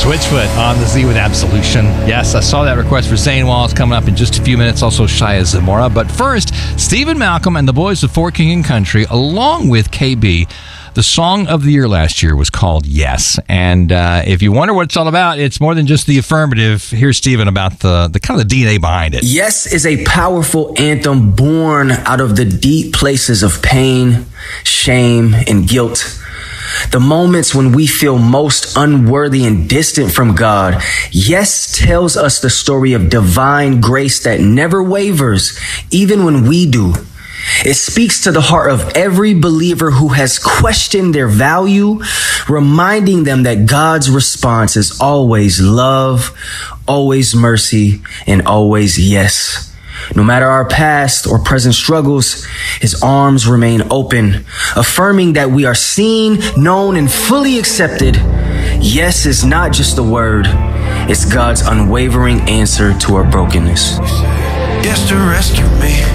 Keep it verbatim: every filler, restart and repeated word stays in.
Switchfoot on the Z with Absolution. Yes, I saw that request for Zane Wallace coming up in just a few minutes. Also, Shia Zamora. But first, Stephen Malcolm and the boys of Fort King and Country, along with K B. The song of the year last year was called Yes. And uh, if you wonder what it's all about, it's more than just the affirmative. Here's Stephen about the, the kind of the D N A behind it. Yes is a powerful anthem born out of the deep places of pain, shame, and guilt. The moments when we feel most unworthy and distant from God. Yes tells us the story of divine grace that never wavers, even when we do. It speaks to the heart of every believer who has questioned their value, reminding them that God's response is always love, always mercy, and always yes. No matter our past or present struggles, his arms remain open, affirming that we are seen, known, and fully accepted. Yes is not just a word. It's God's unwavering answer to our brokenness. Yes to rescue me.